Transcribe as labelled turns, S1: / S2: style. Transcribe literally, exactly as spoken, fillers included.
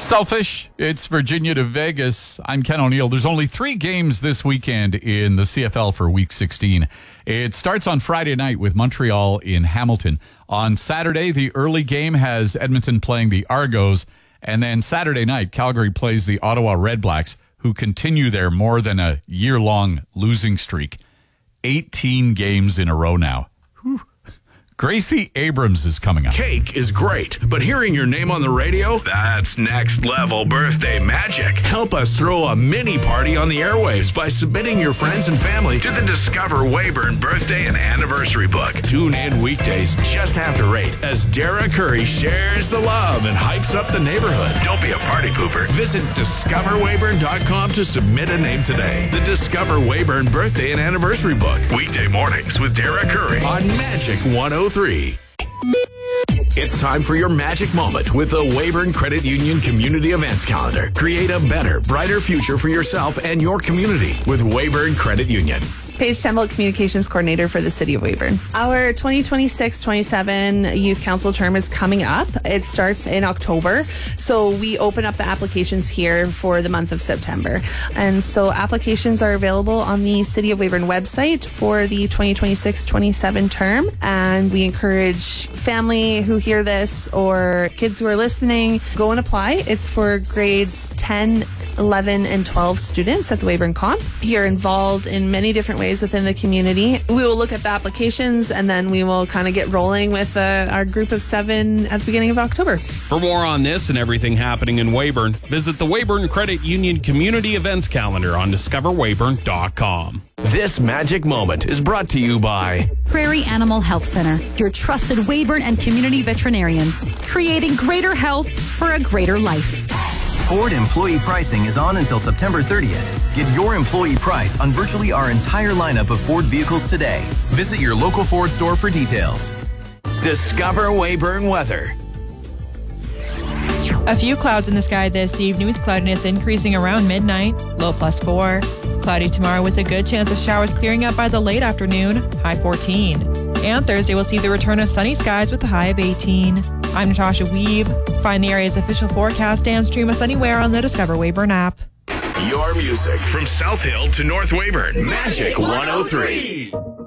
S1: Selfish. It's Virginia to Vegas. I'm Ken O'Neill. There's only three games this weekend in the C F L for Week sixteen. It starts on Friday night with Montreal in Hamilton. On Saturday, the early game has Edmonton playing the Argos. And then Saturday night, Calgary plays the Ottawa Redblacks, who continue their more than a year-long losing streak. eighteen games in a row now. Whew. Gracie Abrams is coming up.
S2: Cake is great, but hearing your name on the radio, that's next level birthday magic. Help us throw a mini party on the airwaves by submitting your friends and family to the Discover Weyburn birthday and anniversary book. Tune in weekdays just after eight as Dara Curry shares the love and hypes up the neighborhood. Don't be a party pooper. Visit discover weyburn dot com to submit a name today. The Discover Weyburn birthday and anniversary book. Weekday mornings with Dara Curry on Magic one oh three. It's time for your magic moment with the Weyburn Credit Union Community Events Calendar. Create a better, brighter future for yourself and your community with Weyburn Credit Union.
S3: Paige Temple, Communications Coordinator for the City of Weyburn. Our twenty twenty-six twenty-seven Youth Council term is coming up. It starts in October. So we open up the applications here for the month of September. And so applications are available on the City of Weyburn website for the twenty twenty-six twenty-seven term. And we encourage family who hear this or kids who are listening, go and apply. It's for grades ten, eleven, and twelve students at the Weyburn Comp. You're involved in many different ways within the community. We will look at the applications and then we will kind of get rolling with uh, our group of seven at the beginning of October.
S4: For more on this and everything happening in Weyburn, visit the Weyburn Credit Union Community Events Calendar on discover weyburn dot com.
S2: This magic moment is brought to you by
S5: Prairie Animal Health Center, your trusted Weyburn and community veterinarians, creating greater health for a greater life.
S6: Ford employee pricing is on until September thirtieth. Get your employee price on virtually our entire lineup of Ford vehicles today. Visit your local Ford store for details.
S2: Discover Weyburn weather.
S7: A few clouds in the sky this evening with cloudiness increasing around midnight, low plus four. Cloudy tomorrow with a good chance of showers clearing up by the late afternoon, high fourteen. And Thursday we'll see the return of sunny skies with a high of eighteen. I'm Natasha Weeb. Find the area's official forecast and stream us anywhere on the Discover Weyburn app.
S2: Your music from South Hill to North Weyburn. Magic one oh three.